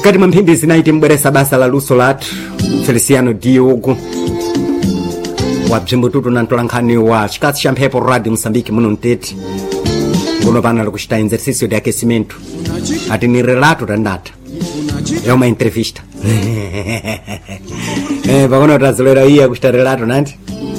mkati mwa mphindi zinayi timbweresa basa la luso lathu Feliciano Diogo wa bzimbututu na ntolankhani wa chikatsi cha mphepo radio Msambiki muno mtete kuno pana likuchita exercício de aquecimento ati ni relato tandata é uma entrevista pakuno tazolera iya kuchita relato nanti